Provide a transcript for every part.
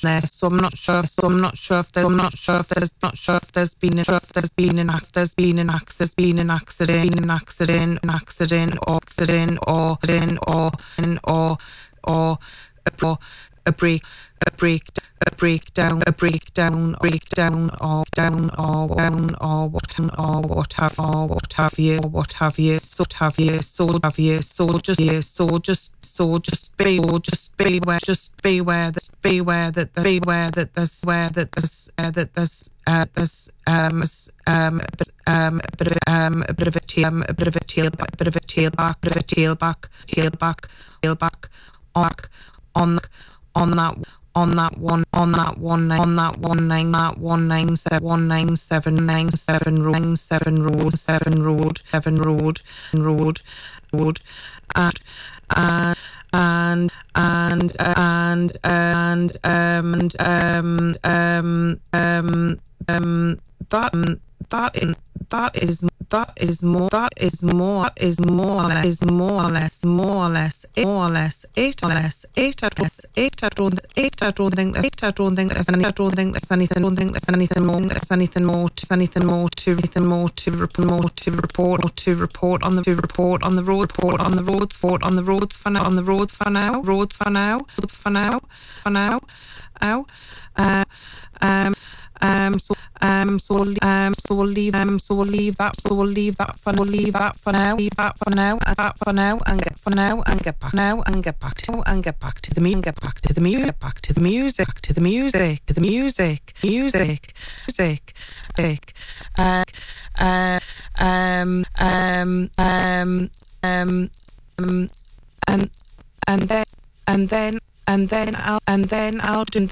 there. So I'm not sure. If there's been an accident or a breakdown or what have you. So just beware that a bit of a tailback on that 197 road that is more or less eight. I don't think there's anything more to report on the roads for now. So we'll leave that for now and get back to the music. And then I'll do a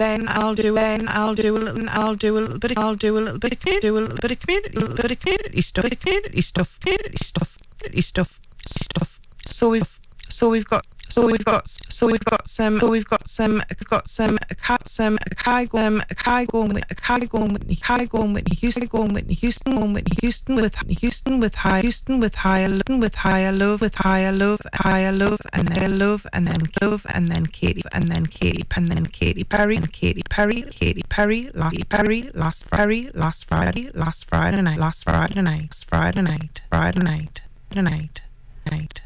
little bit of community stuff. So we've got some Whitney Houston with higher love, and then Katy Perry, last Friday night.